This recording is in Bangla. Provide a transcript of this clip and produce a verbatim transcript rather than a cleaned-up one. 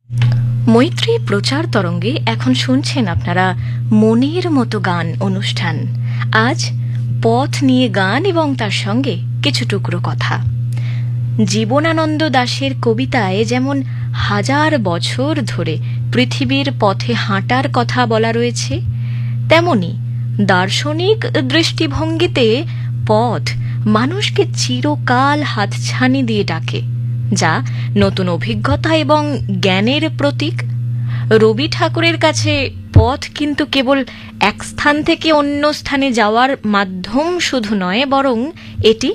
মৈত্রী প্রচার তরঙ্গে এখন শুনছেন আপনারা মনের মতো গান অনুষ্ঠান। আজ পথ নিয়ে গান এবং তার সঙ্গে কিছু টুকরো কথা। জীবনানন্দ দাশের কবিতায় যেমন হাজার বছর ধরে পৃথিবীর পথে হাঁটার কথা বলা রয়েছে, তেমনি দার্শনিক দৃষ্টিভঙ্গিতে পথ মানুষকে চিরকাল হাতছানি দিয়ে ডাকে, যা নতুন অভিজ্ঞতা এবং জ্ঞানের প্রতীক। রবি ঠাকুরের কাছে পথ কিন্তু কেবল এক স্থান থেকে অন্য স্থানে যাওয়ার মাধ্যম শুধু নয়, বরং এটি